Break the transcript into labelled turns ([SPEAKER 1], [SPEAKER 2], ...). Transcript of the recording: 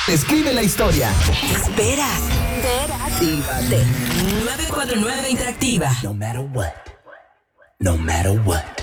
[SPEAKER 1] Escribe la historia.
[SPEAKER 2] Esperas. Actívate.
[SPEAKER 3] 949 Interactiva.
[SPEAKER 1] No matter what. No matter what.